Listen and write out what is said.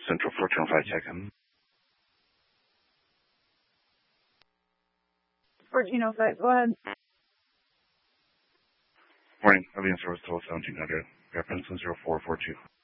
Central 425 check-in. 1405, go ahead. Morning, Avian Service Total 1700. Air Princeton 0442.